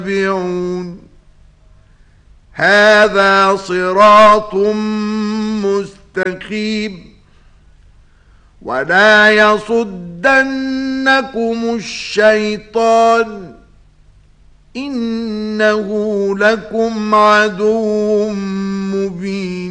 هذا صراط مستقيم ولا يصدنكم الشيطان إنه لكم عدو مبين